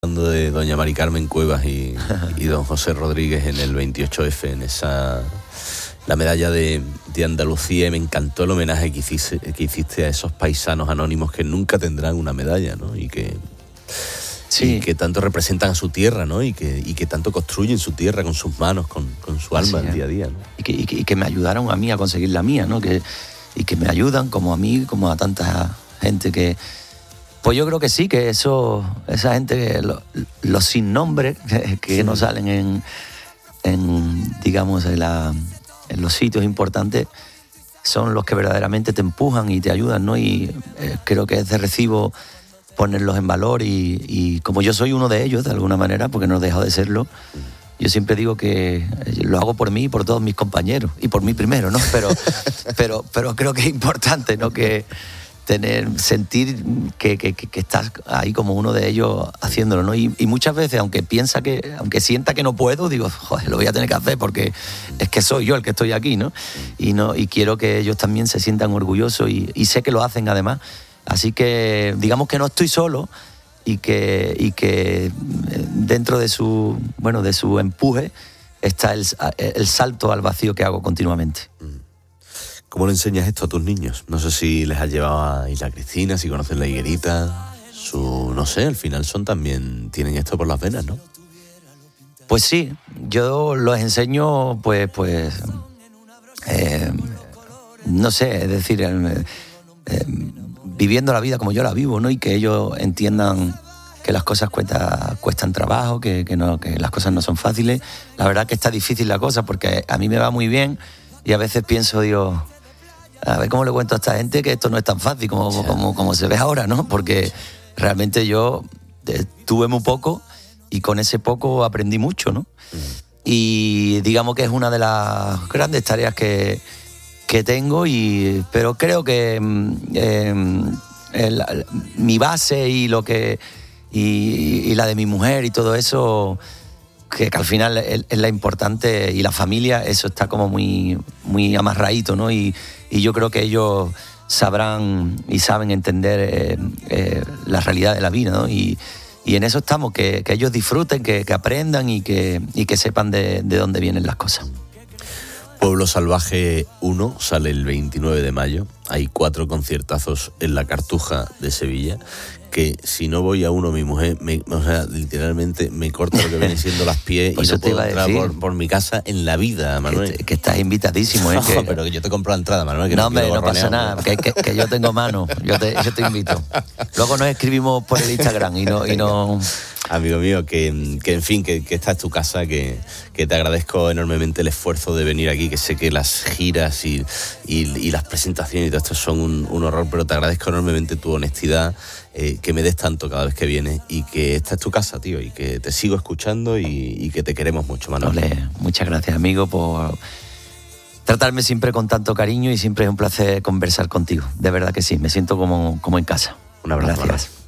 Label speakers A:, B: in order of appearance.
A: Hablando de doña Mari Carmen Cuevas y don José Rodríguez en el 28F, en la medalla de Andalucía, y me encantó el homenaje que hiciste a esos paisanos anónimos que nunca tendrán una medalla, ¿no? Y que tanto representan a su tierra, ¿no? Y que tanto construyen su tierra con sus manos, con su alma el día a día, ¿no?
B: Y que me ayudaron a mí a conseguir la mía, ¿no? Y que me ayudan como a mí, como a tanta gente que... Pues yo creo que sí, que esa gente, los sin nombre que no salen digamos, en los sitios importantes, son los que verdaderamente te empujan y te ayudan, ¿no? Y creo que es de recibo ponerlos en valor y como yo soy uno de ellos, de alguna manera, porque no he dejado de serlo, yo siempre digo que lo hago por mí y por todos mis compañeros, y por mí primero, ¿no? Pero creo que es importante, ¿no? Que sentir que estás ahí como uno de ellos haciéndolo, ¿no? Y muchas veces, aunque sienta que no puedo, digo, joder, lo voy a tener que hacer porque es que soy yo el que estoy aquí, ¿no? Y quiero que ellos también se sientan orgullosos y sé que lo hacen además. Así que digamos que no estoy solo y que dentro de su empuje está el salto al vacío que hago continuamente.
A: ¿Cómo le enseñas esto a tus niños? No sé si les has llevado a Isla Cristina, si conocen la higuerita, no sé, al final tienen esto por las venas, ¿no?
B: Pues sí, yo los enseño, no sé, es decir, viviendo la vida como yo la vivo, ¿no? Y que ellos entiendan que las cosas cuestan trabajo, que las cosas no son fáciles. La verdad que está difícil la cosa porque a mí me va muy bien y a veces pienso, digo... A ver cómo le cuento a esta gente que esto no es tan fácil como se ve ahora, ¿no? Porque realmente yo tuve muy poco y con ese poco aprendí mucho, ¿no? Y digamos que es una de las grandes tareas que tengo, pero creo que mi base y la de mi mujer y todo eso, que al final es la importante, y la familia, eso está como muy, muy amarradito, ¿no? Y yo creo que ellos sabrán y saben entender la realidad de la vida, ¿no? Y en eso estamos, que ellos disfruten, que aprendan y que sepan de dónde vienen las cosas.
A: Pueblo Salvaje 1 sale el 29 de mayo. Hay 4 conciertazos en la Cartuja de Sevilla, que si no voy a uno, mi mujer, literalmente me corta lo que vienen siendo las pies y no puedo entrar por mi casa en la vida, Manuel.
B: Que estás invitadísimo, ¿eh?
A: No, pero que yo te compro la entrada, Manuel. Que
B: no, hombre, no pasa nada, que yo tengo mano, yo te invito. Luego nos escribimos por el Instagram y no...
A: Amigo mío, que en fin, que esta es tu casa, que te agradezco enormemente el esfuerzo de venir aquí, que sé que las giras y las presentaciones y todo esto son un horror, pero te agradezco enormemente tu honestidad, que me des tanto cada vez que vienes, y que esta es tu casa, tío, y que te sigo escuchando y que te queremos mucho, Manuel.
B: Ole, muchas gracias, amigo, por tratarme siempre con tanto cariño, y siempre es un placer conversar contigo. De verdad que sí, me siento como en casa.
A: Un abrazo.
B: Gracias.